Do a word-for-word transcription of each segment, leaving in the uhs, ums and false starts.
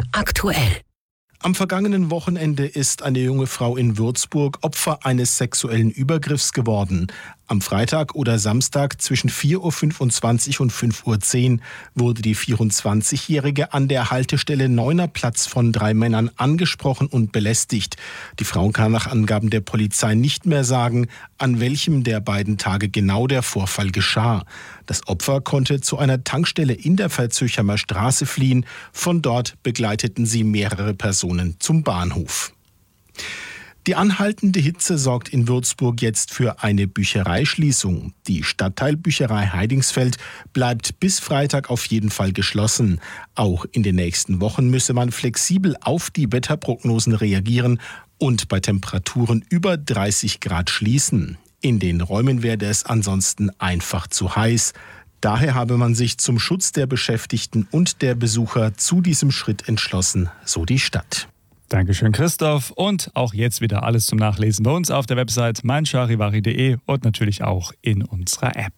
Morgen aktuell. Am vergangenen Wochenende ist eine junge Frau in Würzburg Opfer eines sexuellen Übergriffs geworden. Am Freitag oder Samstag zwischen vier Uhr fünfundzwanzig und fünf Uhr zehn wurde die vierundzwanzigjährige an der Haltestelle Neuner Platz von drei Männern angesprochen und belästigt. Die Frau kann nach Angaben der Polizei nicht mehr sagen, an welchem der beiden Tage genau der Vorfall geschah. Das Opfer konnte zu einer Tankstelle in der Verzöchhamer Straße fliehen. Von dort begleiteten sie mehrere Personen zum Bahnhof. Die anhaltende Hitze sorgt in Würzburg jetzt für eine Büchereischließung. Die Stadtteilbücherei Heidingsfeld bleibt bis Freitag auf jeden Fall geschlossen. Auch in den nächsten Wochen müsse man flexibel auf die Wetterprognosen reagieren und bei Temperaturen über dreißig Grad schließen. In den Räumen werde es ansonsten einfach zu heiß. Daher habe man sich zum Schutz der Beschäftigten und der Besucher zu diesem Schritt entschlossen, so die Stadt. Dankeschön, Christoph. Und auch jetzt wieder alles zum Nachlesen bei uns auf der Website mein charivari punkt de und natürlich auch in unserer App.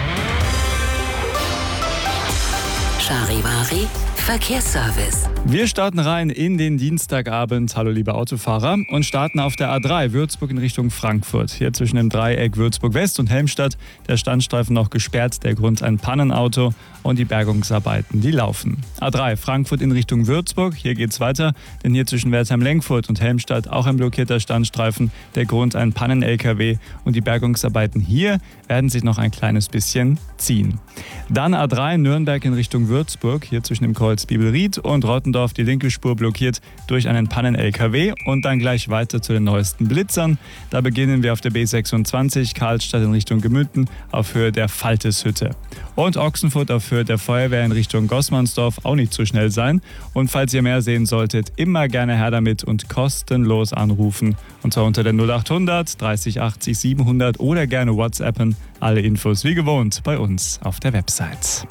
Charivari Verkehrsservice. Wir starten rein in den Dienstagabend. Hallo liebe Autofahrer, und starten auf der A drei Würzburg in Richtung Frankfurt. Hier zwischen dem Dreieck Würzburg West und Helmstadt der Standstreifen noch gesperrt. Der Grund ein Pannenauto und die Bergungsarbeiten, die laufen. A drei Frankfurt in Richtung Würzburg. Hier geht's weiter, denn hier zwischen Wertheim-Lenkfurt und Helmstadt auch ein blockierter Standstreifen. Der Grund ein Pannen-L K W und die Bergungsarbeiten hier werden sich noch ein kleines bisschen ziehen. Dann A drei Nürnberg in Richtung Würzburg. Hier zwischen dem Kreuz Bibelried und Rottendorf die linke Spur blockiert durch einen Pannen-L K W und dann gleich weiter zu den neuesten Blitzern. Da beginnen wir auf der B sechsundzwanzig Karlstadt in Richtung Gemünden auf Höhe der Falteshütte. Und Ochsenfurt auf Höhe der Feuerwehr in Richtung Gossmannsdorf auch nicht zu schnell sein. Und falls ihr mehr sehen solltet, immer gerne her damit und kostenlos anrufen. Und zwar unter der null achthundert dreißig achtzig siebenhundert oder gerne WhatsAppen. Alle Infos wie gewohnt bei uns auf der Website.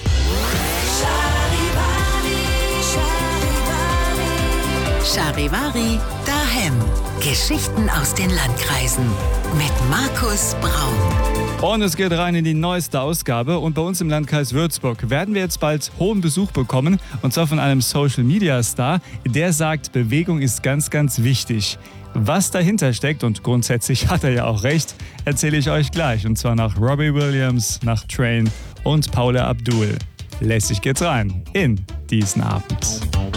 Charivari daheim. Geschichten aus den Landkreisen mit Markus Braun. Und es geht rein in die neueste Ausgabe. Und bei uns im Landkreis Würzburg werden wir jetzt bald hohen Besuch bekommen. Und zwar von einem Social-Media-Star, der sagt, Bewegung ist ganz, ganz wichtig. Was dahinter steckt, und grundsätzlich hat er ja auch recht, erzähle ich euch gleich. Und zwar nach Robbie Williams, nach Train und Paula Abdul. Lässig geht's rein in diesen Abend.